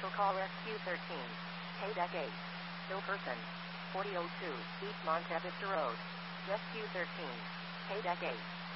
call SQ13. Paydeck 8. No person. 4002 East Montevista Road. SQ13. Paydeck 8.